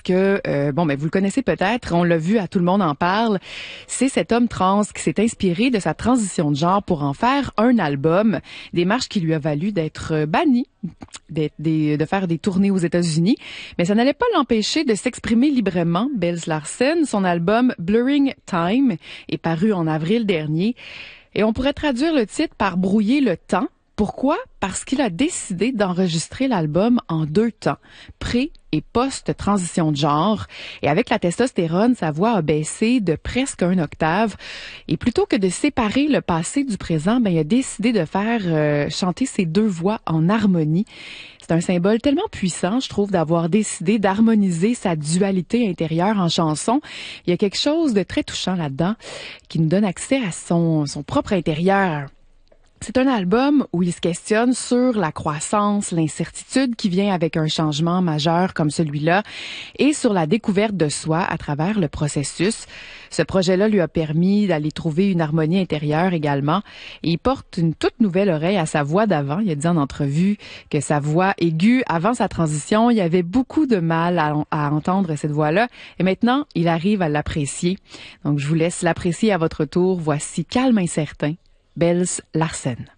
que, vous le connaissez peut-être, on l'a vu, à Tout le monde en parle. C'est cet homme trans qui s'est inspiré de sa transition de genre pour en faire un album. Démarche qui lui a valu d'être banni, de faire des tournées aux États-Unis. Mais ça n'allait pas l'empêcher de s'exprimer librement. Bells Larsen, son album Blurring Time est paru en avril dernier. Et on pourrait traduire le titre par Brouiller le temps. Pourquoi? Parce qu'il a décidé d'enregistrer l'album en 2 temps, pré- et post-transition de genre. Et avec la testostérone, sa voix a baissé de presque 1 octave. Et plutôt que de séparer le passé du présent, il a décidé de faire chanter ses 2 voix en harmonie. C'est un symbole tellement puissant, je trouve, d'avoir décidé d'harmoniser sa dualité intérieure en chanson. Il y a quelque chose de très touchant là-dedans qui nous donne accès à son propre intérieur. C'est un album où il se questionne sur la croissance, l'incertitude qui vient avec un changement majeur comme celui-là et sur la découverte de soi à travers le processus. Ce projet-là lui a permis d'aller trouver une harmonie intérieure également et il porte une toute nouvelle oreille à sa voix d'avant. Il a dit en entrevue que sa voix aiguë, avant sa transition, il avait beaucoup de mal à entendre cette voix-là et maintenant, il arrive à l'apprécier. Donc, je vous laisse l'apprécier à votre tour. Voici Calme Incertain. Bells Larsen.